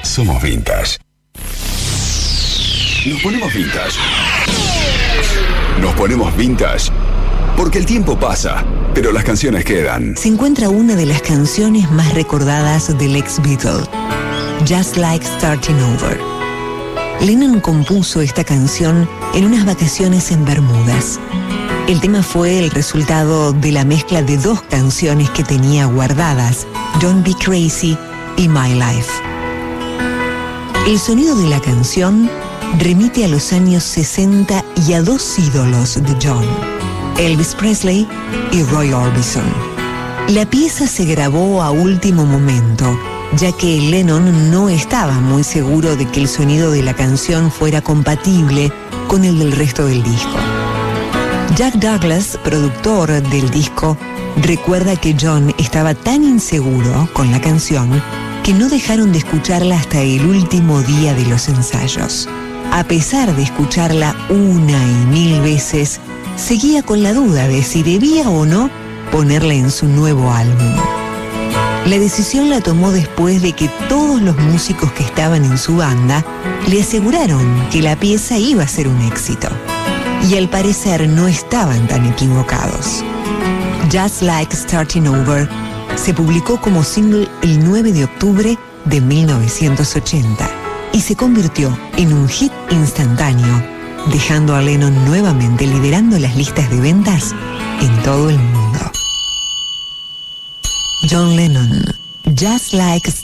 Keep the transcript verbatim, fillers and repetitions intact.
Somos vintage. Nos ponemos vintage. Nos ponemos vintage porque el tiempo pasa, pero las canciones quedan. Se encuentra una de las canciones más recordadas del ex Beatle, Just Like Starting Over. Lennon compuso esta canción en unas vacaciones en Bermudas. El tema fue el resultado de la mezcla de dos canciones que tenía guardadas, Don't Be Crazy y My Life. El sonido de la canción remite a los años sesenta y a dos ídolos de John, Elvis Presley y Roy Orbison. La pieza se grabó a último momento, ya que Lennon no estaba muy seguro de que el sonido de la canción fuera compatible con el del resto del disco. Jack Douglas, productor del disco, recuerda que John estaba tan inseguro con la canción que no dejaron de escucharla hasta el último día de los ensayos. A pesar de escucharla una y mil veces, seguía con la duda de si debía o no ponerla en su nuevo álbum. La decisión la tomó después de que todos los músicos que estaban en su banda le aseguraron que la pieza iba a ser un éxito. Y al parecer no estaban tan equivocados. Just Like Starting Over se publicó como single el nueve de octubre de mil novecientos ochenta y se convirtió en un hit instantáneo, dejando a Lennon nuevamente liderando las listas de ventas en todo el mundo. John Lennon, Just Like